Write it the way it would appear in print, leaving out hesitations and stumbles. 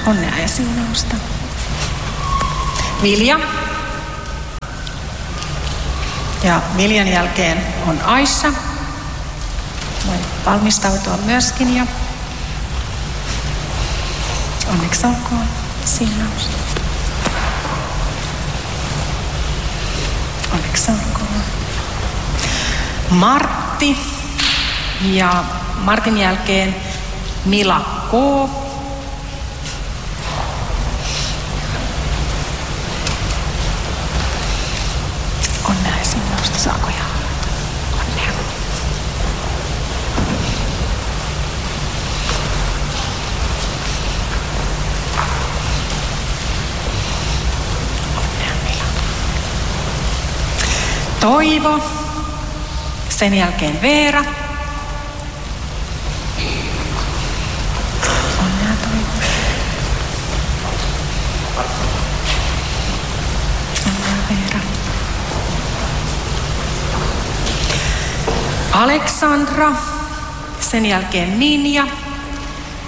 Onnea ja siunausta. Vilja. Ja Viljan jälkeen on Aisha. Voi valmistautua myöskin ja onneksi olkoon siunaus. Onneksi olkoon. Martti ja Martin jälkeen Mila K. Onnea ja siunausta, saako ja onnea. Onnea Mila. Toivo. Sen jälkeen Veera. Onnea Toivo. Onnea Veera. Aleksandra. Sen jälkeen Ninja.